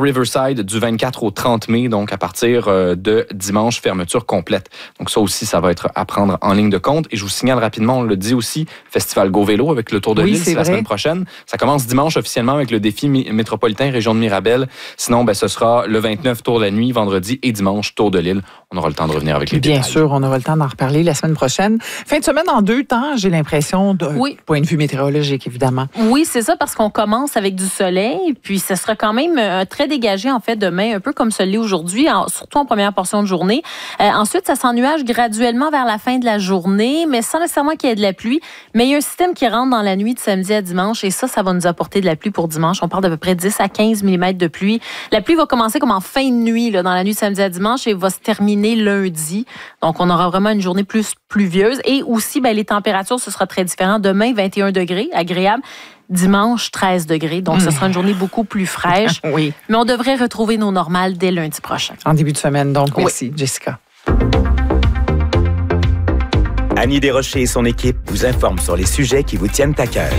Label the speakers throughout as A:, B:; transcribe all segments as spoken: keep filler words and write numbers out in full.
A: Riverside du vingt-quatre au trente mai, donc à partir euh, de dimanche, fermeture complète. Donc ça aussi, ça va être à prendre en ligne de compte. Et je vous signale rapidement, on le dit aussi, Festival Go Vélo avec le Tour de
B: oui,
A: l'île, c'est, c'est la
B: vrai.
A: semaine prochaine. Ça commence dimanche officiellement avec le défi mi- métropolitain région de Mirabel. Sinon, ben, ce sera le vingt-neuf, Tour de la nuit, vendredi et dimanche, Tour de l'île. On aura le temps de revenir avec les
B: Bien
A: détails.
B: Bien sûr, on aura le temps d'en reparler la semaine prochaine. Fin de semaine en deux temps, j'ai l'impression, de
C: oui.
B: point de vue météorologique, évidemment.
C: Oui, c'est ça, parce qu'on commence avec du soleil, puis ce sera quand même euh, très dégagé, en fait, demain, un peu comme ce l'est aujourd'hui, en, surtout en première portion de journée. Euh, ensuite, ça s'ennuage graduellement vers la fin de la journée, mais sans nécessairement qu'il y ait de la pluie. Mais il y a un système qui rentre dans la nuit de samedi à dimanche, et ça, ça va nous apporter de la pluie pour dimanche. On parle d'à peu près dix à quinze millimètres de pluie. La pluie va commencer comme en fin de nuit, là, dans la nuit de samedi à dimanche, et va se terminer lundi. Donc, on aura vraiment une journée plus pluvieuse. Et aussi, ben, les températures, ce sera très différent. Demain, vingt et un degrés, agréable. Dimanche, treize degrés. Donc, mmh. ce sera une journée beaucoup plus fraîche.
B: Oui.
C: Mais on devrait retrouver nos normales dès lundi prochain.
B: En début de semaine, donc. Merci, oui. Jessica.
D: Annie Desrochers et son équipe vous informent sur les sujets qui vous tiennent à cœur.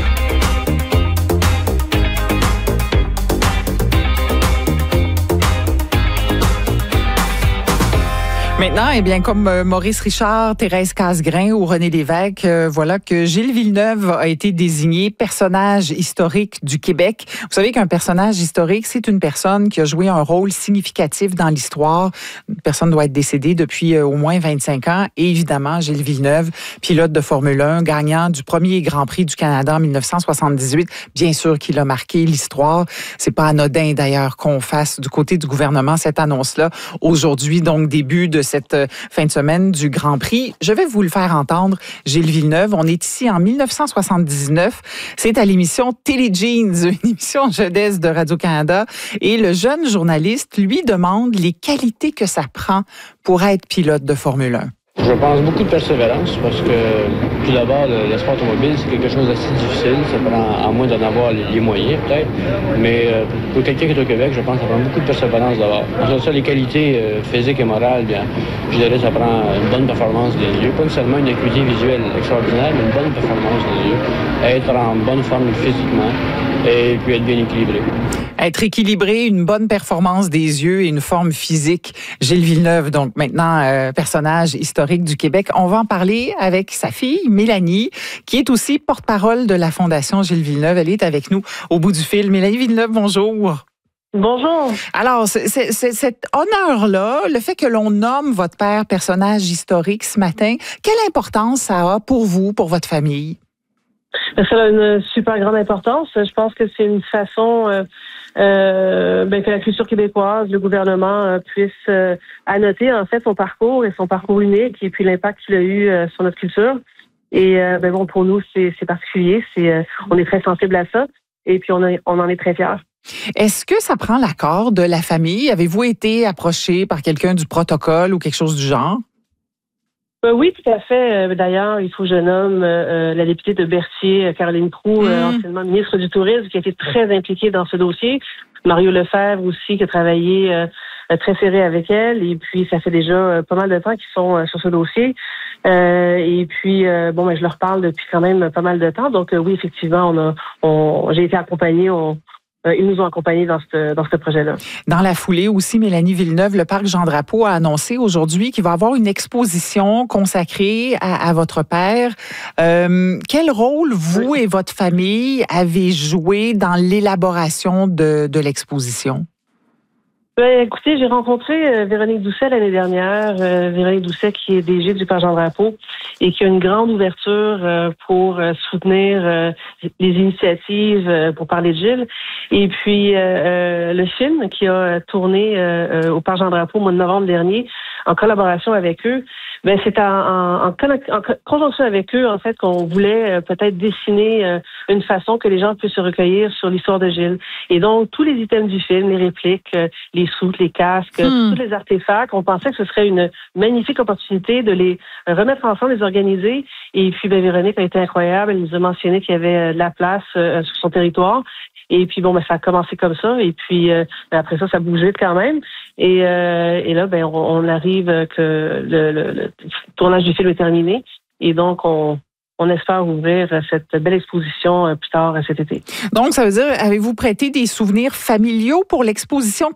B: Maintenant, eh bien, comme euh, Maurice Richard, Thérèse Casgrain ou René Lévesque, euh, voilà que Gilles Villeneuve a été désigné personnage historique du Québec. Vous savez qu'un personnage historique, c'est une personne qui a joué un rôle significatif dans l'histoire. Une personne doit être décédée depuis euh, au moins vingt-cinq ans. Et évidemment, Gilles Villeneuve, pilote de Formule un, gagnant du premier Grand Prix du Canada en dix-neuf cent soixante-dix-huit. Bien sûr qu'il a marqué l'histoire. C'est pas anodin, d'ailleurs, qu'on fasse du côté du gouvernement cette annonce-là. Aujourd'hui, donc, début de cette fin de semaine du Grand Prix. Je vais vous le faire entendre, Gilles Villeneuve. On est ici en dix-neuf cent soixante-dix-neuf. C'est à l'émission Télé Jeans, une émission jeunesse de Radio-Canada. Et le jeune journaliste lui demande les qualités que ça prend pour être pilote de Formule un.
E: Je pense beaucoup de persévérance parce que, tout d'abord, le, le sport automobile, c'est quelque chose d'assez difficile. Ça prend, à moins d'en avoir les, les moyens, peut-être. Mais euh, pour quelqu'un qui est au Québec, je pense que ça prend beaucoup de persévérance d'abord. Ensuite, ça, les qualités euh, physiques et morales, bien, je dirais que ça prend une bonne performance des yeux. Pas nécessairement une acuité visuelle extraordinaire, mais une bonne performance des yeux. Être en bonne forme physiquement et puis être bien équilibré.
B: Être équilibré, une bonne performance des yeux et une forme physique. Gilles Villeneuve, donc maintenant euh, personnage historique du Québec. On va en parler avec sa fille, Mélanie, qui est aussi porte-parole de la Fondation Gilles Villeneuve. Elle est avec nous au bout du fil. Mélanie Villeneuve, bonjour.
F: Bonjour.
B: Alors, c'est, c'est, c'est cet honneur-là, le fait que l'on nomme votre père personnage historique ce matin, quelle importance ça a pour vous, pour votre famille?
F: Ça a une super grande importance. Je pense que c'est une façon euh, euh, ben, que la culture québécoise, le gouvernement euh, puisse euh, annoter en fait son parcours et son parcours unique et puis l'impact qu'il a eu euh, sur notre culture. Et euh, ben bon, pour nous, c'est, c'est particulier. C'est, euh, on est très sensible à ça et puis on, a, on en est très fiers.
B: Est-ce que ça prend l'accord de la famille? Avez-vous été approché par quelqu'un du protocole ou quelque chose du genre?
F: Euh, oui, tout à fait. Euh, d'ailleurs, il faut que je nomme euh, la députée de Berthier, Caroline Proulx, mmh. euh, anciennement ministre du Tourisme, qui a été très impliquée dans ce dossier. Mario Lefebvre aussi, qui a travaillé euh, très serré avec elle. Et puis, ça fait déjà euh, pas mal de temps qu'ils sont euh, sur ce dossier. Euh, et puis, euh, bon, ben, je leur parle depuis quand même pas mal de temps. Donc, euh, oui, effectivement, on a, on, j'ai été accompagnée. On, Ils nous ont accompagnés dans ce, dans ce projet-là.
B: Dans la foulée aussi, Mélanie Villeneuve, le Parc Jean-Drapeau a annoncé aujourd'hui qu'il va avoir une exposition consacrée à, à votre père. Euh, quel rôle, vous oui. et votre famille, avez joué dans l'élaboration de, de l'exposition?
F: Ben, écoutez, j'ai rencontré euh, Véronique Doucet l'année dernière. Euh, Véronique Doucet, qui est D G du Parc Jean-Drapeau et qui a une grande ouverture euh, pour euh, soutenir euh, les initiatives euh, pour parler de Gilles. Et puis, euh, euh, le film qui a tourné euh, au Parc Jean-Drapeau au mois de novembre dernier, en collaboration avec eux, ben c'est en, en, en, en conjonction avec eux, en fait, qu'on voulait euh, peut-être dessiner euh, une façon que les gens puissent se recueillir sur l'histoire de Gilles. Et donc, tous les items du film, les répliques, euh, les soutes, les casques, hmm. tous les artefacts, on pensait que ce serait une magnifique opportunité de les remettre ensemble, les organiser. Et puis, ben, Véronique a été incroyable. Elle nous a mentionné qu'il y avait de la place euh, sur son territoire. Et puis, bon, ben, ça a commencé comme ça. Et puis, euh, après ça, ça bougeait quand même. Et, euh, et là, ben, on, on arrive que le, le, le tournage du film est terminé. Et donc, on, on espère ouvrir cette belle exposition plus tard cet été.
B: Donc, ça veut dire, avez-vous prêté des souvenirs familiaux pour l'exposition?